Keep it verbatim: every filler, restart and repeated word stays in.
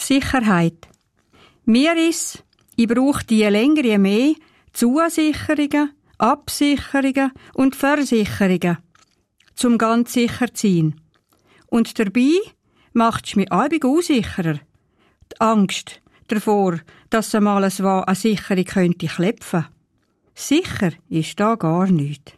Sicherheit. Mir ist, ich brauche die länger je mehr Zusicherungen, Absicherungen und Versicherungen, zum ganz sicher zu sein. Und dabei macht es mich allbig unsicherer. Die Angst davor, dass einmal eine Sicherung könnte klepfen. Sicher ist da gar nichts.